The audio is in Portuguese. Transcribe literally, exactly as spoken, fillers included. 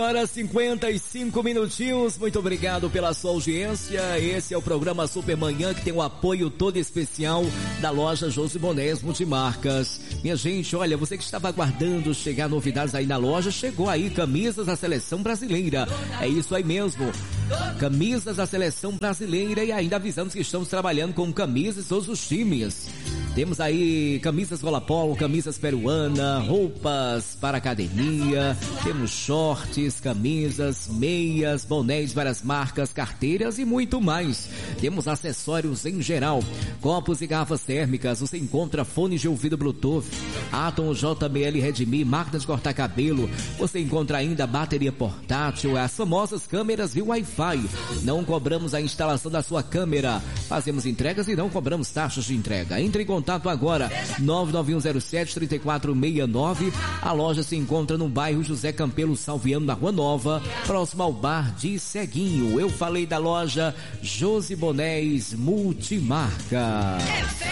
Para cinquenta e cinco minutinhos, muito obrigado pela sua audiência. Esse é o programa Supermanhã, que tem o apoio todo especial da loja Josi Bonés Multimarcas. Minha gente, olha, você que estava aguardando chegar novidades aí na loja, chegou aí camisas da seleção brasileira. É isso aí mesmo, camisas da seleção brasileira, e ainda avisamos que estamos trabalhando com camisas de todos os times. Temos aí camisas Gola Polo, camisas peruana, roupas para academia, temos shorts, camisas, meias, bonés, várias marcas, carteiras e muito mais. Temos acessórios em geral, copos e garrafas térmicas. Você encontra fones de ouvido Bluetooth, Atom J B L Redmi, máquina de cortar cabelo. Você encontra ainda bateria portátil, as famosas câmeras e Wi-Fi. Não cobramos a instalação da sua câmera, fazemos entregas e não cobramos taxas de entrega. Entre em contato agora, nove nove um zero sete, três quatro seis nove. A loja se encontra no bairro José Campelo Salviano, na Rua Nova, próximo ao bar de Ceguinho. Eu falei da loja Josi Bonés Multimarca.